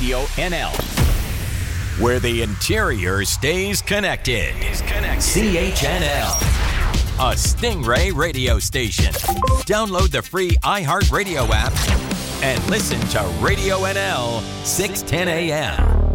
Radio NL, where the interior stays connected. CHNL, a Stingray radio station. Download the free iHeartRadio app and listen to Radio NL 610 AM.